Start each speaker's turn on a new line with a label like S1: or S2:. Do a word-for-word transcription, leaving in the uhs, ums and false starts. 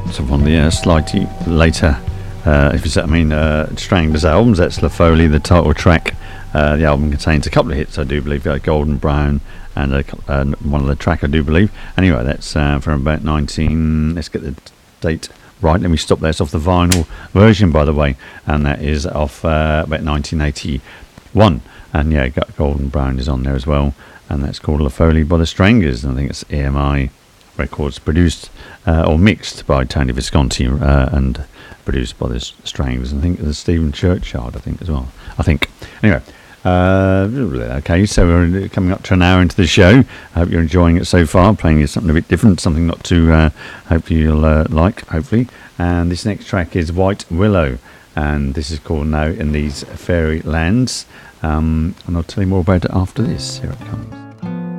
S1: So one of the uh, slightly later, uh, if you say, I mean, uh, Stranglers albums. That's La Folie, the title track. Uh, the album contains a couple of hits, I do believe, uh, Golden Brown and uh, uh, one of the track, I do believe. Anyway, that's uh, from about nineteen. Let's get the date right. Let me stop there. It's off the vinyl version, by the way, and that is off uh, about nineteen eighty-one. And yeah, Golden Brown is on there as well, and that's called La Folie by the Stranglers. And I think it's E M I Records, produced uh, or mixed by Tony Visconti uh, and produced by the Stranglers. I think the Stephen Churchyard, I think as well. I think anyway. Uh, okay, so we're coming up to an hour into the show. I hope you're enjoying it so far. Playing you something a bit different, something not to uh, hope you'll uh, like, hopefully. And this next track is White Willow, and this is called Now in These Fairy Lands. Um, and I'll tell you more about it after this. Here it comes.